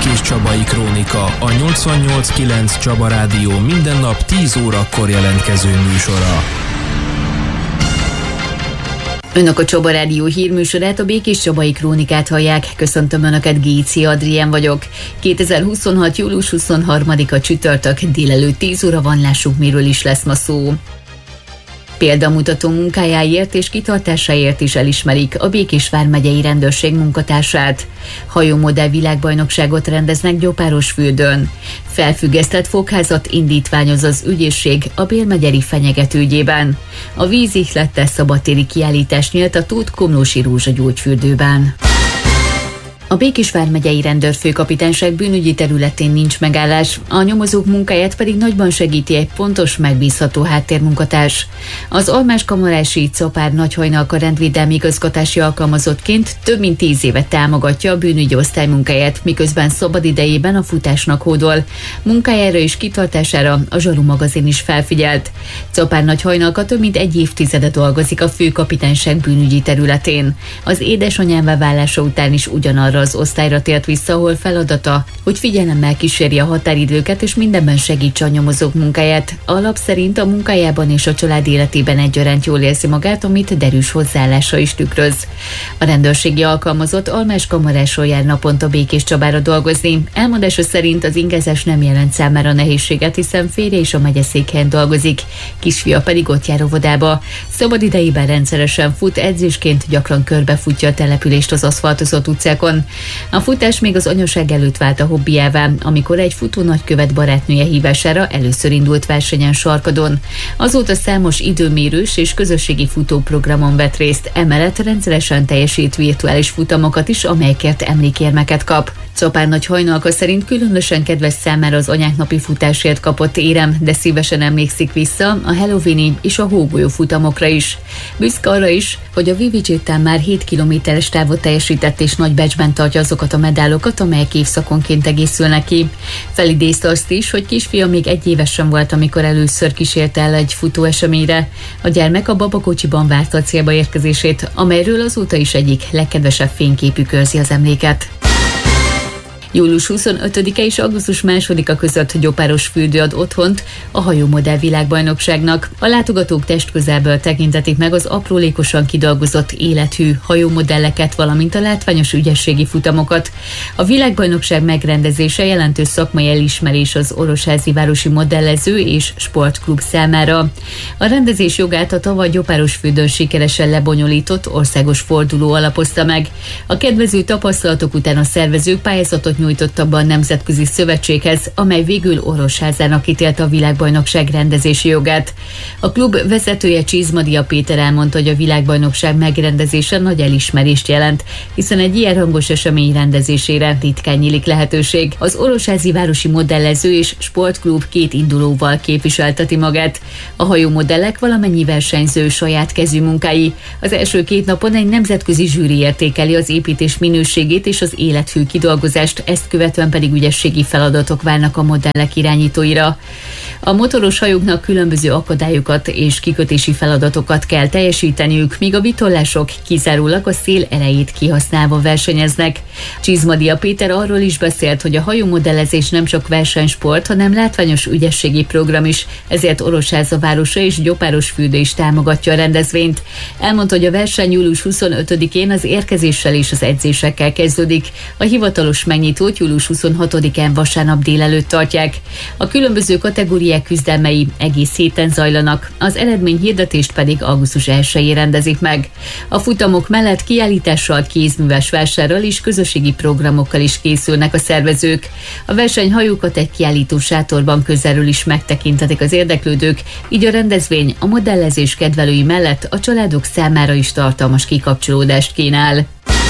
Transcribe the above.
Békés Csabai Krónika, a 88.9 Csaba Rádió minden nap 10 órakor jelentkező műsora. Önök a Csaba Rádió hírműsorát, a Békés Csabai Krónikát hallják. Köszöntöm Önöket, Géci Adrián vagyok. 2026. július 23-a csütörtök, délelőtt 10 óra van, lássuk, miről is lesz ma szó. Példamutató munkájáért és kitartásáért is elismerik a Békés vármegyei rendőrség munkatársát. Hajómodell világbajnokságot rendeznek Gyopárosfürdőn. Felfüggesztett fogházat indítványoz az ügyészség a bélmegyeri fenyegető ügyében. A vízihlette szabadtéri kiállítás nyílt a Tóth Komlósi Rózsagyógyfürdőben. A Békés vármegyei rendőrfőkapitányság bűnügyi területén nincs megállás, a nyomozók munkáját pedig nagyban segíti egy pontos, megbízható háttérmunkatárs. Az almáskamarási Czapár Nagyhajnalka rendvédelmi igazgatási alkalmazottként több mint 10 évet támogatja a bűnügyi osztály munkáját, miközben szabadidejében a futásnak hódol. Munkájára és kitartására a Zsaru magazin is felfigyelt. Czapár Nagyhajnalka több mint egy évtizede dolgozik a főkapitányság bűnügyi területén. Az édesanyává válása után is ugyanarra az osztályra tért vissza, ahol feladata, hogy figyelemmel kíséri a határidőket és mindenben segítse a nyomozók munkáját. A lap szerint a munkájában és a család életében egyaránt jól érzi magát, amit derűs hozzáállása is tükröz. A rendőrségi alkalmazott almáskamaráson jár naponta Békés Csabára dolgozni. Elmondása szerint az ingázás nem jelent számára nehézséget, hiszen férje is a megyeszékhelyen dolgozik, kisfia pedig ott jár óvodába. Szabadidejében rendszeresen fut, edzésként gyakran körbefutja a települést az aszfaltozott utcákon. A futás még az anyaság előtt vált a hobbiává, amikor egy futó nagykövet barátnője hívására először indult versenyen Sarkadon. Azóta számos időmérős és közösségi futóprogramon vett részt, emellett rendszeresen teljesít virtuális futamokat is, amelyekért emlékérmeket kap. Czapár Nagyhajnalka szerint különösen kedves számára az anyák napi futásért kapott érem, de szívesen emlékszik vissza a halloweeni és a hógolyó futamokra is. Büszke arra is, hogy a Vivicsétán már 7 kilométeres távot teljesített és nagy becsben tartja azokat a medálokat, amelyek évszakonként egészülnek ki. Felidézte azt is, hogy kisfia még 1 éves sem volt, amikor először kísérte el egy futóeseményre. A gyermek a babakocsiban várta a célba érkezését, amelyről azóta is egyik legkedvesebb fényképük őrzi az emléket. Július 25-e és augusztus 2-a között Gyopárosfürdő ad otthont a hajómodell világbajnokságnak. A látogatók testközelből tekintetik meg az aprólékosan kidolgozott élethű hajómodelleket, valamint a látványos ügyességi futamokat. A világbajnokság megrendezése jelentős szakmai elismerés az Orosházi Városi Modellező és Sportklub számára. A rendezés jogát a tavaly Gyopárosfürdőn sikeresen lebonyolított országos forduló alapozta meg. A kedvező tapasztalatok után a szervezők pályázatot nyújtotta be a Nemzetközi Szövetséghez, amely végül Orosházának ítélte a világbajnokság rendezési jogát. A klub vezetője Csizmadia Péter elmondta, hogy a világbajnokság megrendezése nagy elismerést jelent, hiszen egy ilyen rangos esemény rendezésére ritkán nyílik lehetőség. Az Orosházi Városi Modellező és Sportklub 2 indulóval képviselteti magát. A hajómodellek valamennyi versenyző saját kezű munkái. Az első 2 napon egy nemzetközi zsűri értékeli az építés minőségét és az élethű kidolgozást, ezt követően pedig ügyességi feladatok várnak a modellek irányítóira. A motoros hajóknak különböző akadályokat és kikötési feladatokat kell teljesíteniük, míg a vitorlások kizárólag a szél erejét kihasználva versenyeznek. Csizmadia Péter arról is beszélt, hogy a hajómodellezés nem csak versenysport, hanem látványos ügyességi program is, ezért Orosháza városa és Gyopárosfürdő is támogatja a rendezvényt. Elmondta, hogy a verseny július 25-én az érkezéssel és az edzésekkel kezdődik. A hivatalos megnyitót július 26-án vasárnap délelőtt tartják. A különböző kategóriák küzdelmei egész héten zajlanak, az eredményhirdetést pedig augusztus 1-én rendezik meg. A futamok mellett kiállítással, kézműves vásárral és közösségi programokkal is készülnek a szervezők. A versenyhajókat egy kiállító sátorban közelről is megtekinthetik az érdeklődők, így a rendezvény a modellezés kedvelői mellett a családok számára is tartalmas kikapcsolódást kínál.